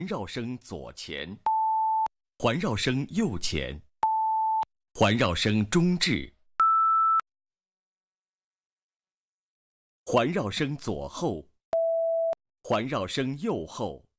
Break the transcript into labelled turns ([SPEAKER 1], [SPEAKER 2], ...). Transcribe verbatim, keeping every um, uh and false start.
[SPEAKER 1] 绕声左前，环绕声右前，环绕声中置，环绕声左后，环绕声右后。